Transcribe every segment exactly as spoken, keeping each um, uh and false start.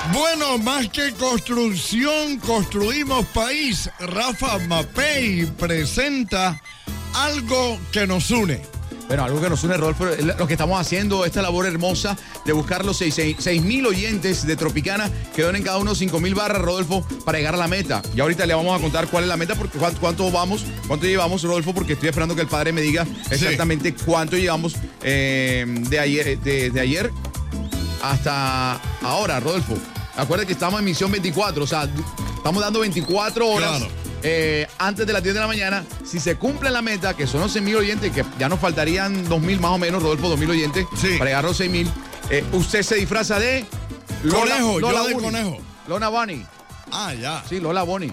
Bueno, más que construcción, construimos país. Rafa Mapei presenta algo que nos une. Bueno, algo que nos une, Rodolfo, lo que estamos haciendo, esta labor hermosa de buscar los seis mil oyentes de Tropicana que donen cada uno cinco mil barras, Rodolfo, para llegar a la meta. Y ahorita le vamos a contar cuál es la meta, porque cuánto, cuánto vamos, cuánto llevamos, Rodolfo, porque estoy esperando que el padre me diga exactamente sí. cuánto llevamos eh, de, ayer, de, de ayer hasta ahora, Rodolfo. Acuérdate que estamos en misión veinticuatro, o sea, estamos dando veinticuatro horas. Claro. Eh, antes de las diez de la mañana, si se cumple la meta, que son los seis mil oyentes, que ya nos faltarían dos mil más o menos, Rodolfo, dos mil oyentes, sí. para llegar a los seis mil, eh, usted se disfraza de Lola, conejo, Lola yo de Bunny. conejo. Lola Bunny. Ah, ya. Sí, Lola Bunny.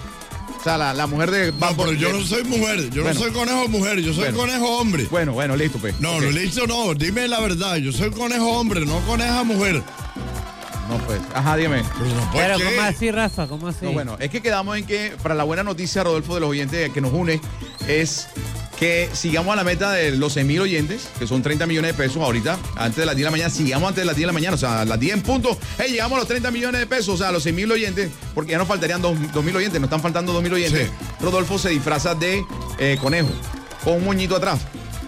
O sea, la, la mujer de... No, pero yo no soy mujer, yo bueno. no soy conejo mujer, yo soy bueno. conejo hombre. Bueno, bueno, listo, pues. No, okay. no, listo no, dime la verdad, yo soy conejo hombre, no coneja mujer. No, pues. Ajá, dígame. Pero, no, Pero ¿cómo así, Rafa? ¿Cómo así? No, bueno, es que quedamos en que, para la buena noticia, Rodolfo, de los oyentes que nos une, es que sigamos a la meta de los seis mil oyentes, que son treinta millones de pesos ahorita, antes de las diez de la mañana, sigamos antes de las diez de la mañana, o sea, a las diez en punto, hey, llegamos a los treinta millones de pesos, o sea, a los seis mil oyentes, porque ya nos faltarían dos mil oyentes, nos están faltando dos mil oyentes. Sí. Rodolfo se disfraza de eh, conejo, con un moñito atrás.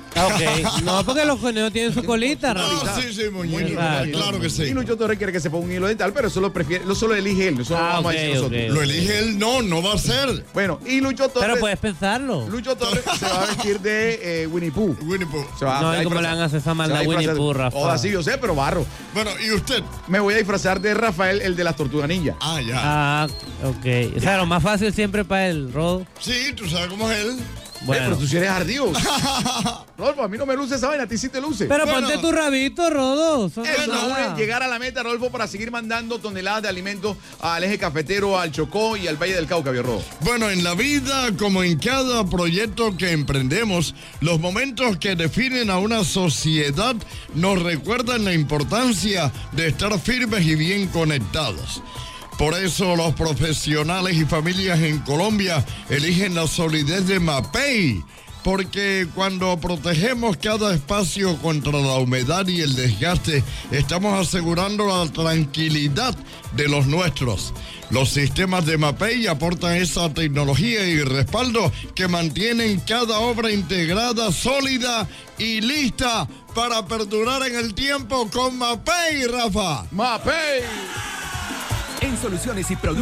Ok, no, porque los conejos tienen su colita, no, Rafa. sí, sí, moñito, claro, claro que sí. Y Lucho Torres quiere que se ponga un hilo dental, pero eso lo prefiere, eso lo elige él, eso ah, lo vamos okay, a decir nosotros. okay, lo elige él, no, no va a ser. Bueno, y Lucho Torres... Pero puedes pensarlo. Lucho Torres se va a vestir de eh, Winnie Pooh. Winnie Pooh. Se va, no, ¿y cómo le van a hacer esa maldad a Winnie Pooh, Rafa? O así yo sé, pero barro. Bueno, ¿y usted? Me voy a disfrazar de Rafael, el de las Tortugas Ninja. Ah, ya. Ah, ok. O sea, lo más fácil siempre para el Rodo. Sí, tú sabes cómo es él. Bueno. Eh, pero tú sí eres ardido. Rodolfo, a mí no me luce esa vaina, a ti sí te luce. Pero bueno, ponte tu rabito, Rodo. Eso es llegar a la meta, Rodolfo, para seguir mandando toneladas de alimentos al eje cafetero, al Chocó y al Valle del Cauca, Rodo. Bueno, en la vida, como en cada proyecto que emprendemos, los momentos que definen a una sociedad nos recuerdan la importancia de estar firmes y bien conectados. Por eso los profesionales y familias en Colombia eligen la solidez de Mapei, porque cuando protegemos cada espacio contra la humedad y el desgaste, estamos asegurando la tranquilidad de los nuestros. Los sistemas de Mapei aportan esa tecnología y respaldo que mantienen cada obra integrada, sólida y lista para perdurar en el tiempo con Mapei, Rafa. Mapei. En Soluciones y Productos.